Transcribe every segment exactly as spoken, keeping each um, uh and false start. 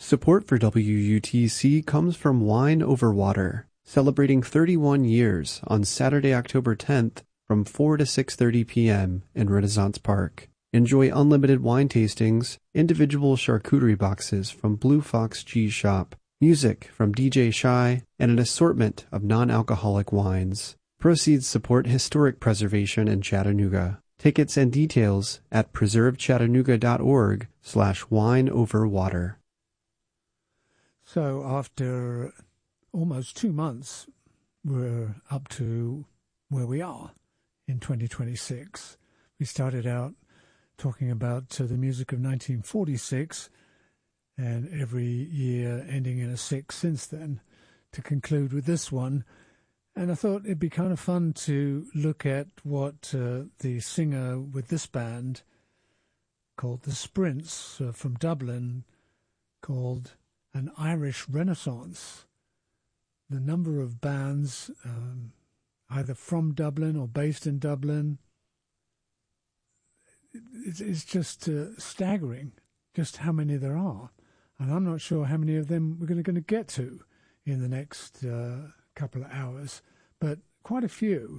Support for W U T C comes from Wine Over Water, celebrating thirty-one years on Saturday, October tenth from four to six thirty p.m. in Renaissance Park. Enjoy unlimited wine tastings, individual charcuterie boxes from Blue Fox Cheese Shop, music from D J Shy, and an assortment of non-alcoholic wines. Proceeds support historic preservation in Chattanooga. Tickets and details at preservechattanooga.org slash wine over water. So after almost two months, we're up to where we are in twenty twenty-six. We started out talking about uh, the music of nineteen forty-six, and every year ending in a six since then, to conclude with this one. And I thought it'd be kind of fun to look at what uh, the singer with this band, called the Sprints, uh, from Dublin, called An Irish Renaissance. The number of bands, um, either from Dublin or based in Dublin, it's, it's just uh, staggering just how many there are. And I'm not sure how many of them we're going to get to in the next uh, couple of hours, but quite a few.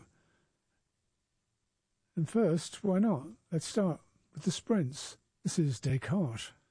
And first, why not? Let's start with the Sprints. This is Descartes.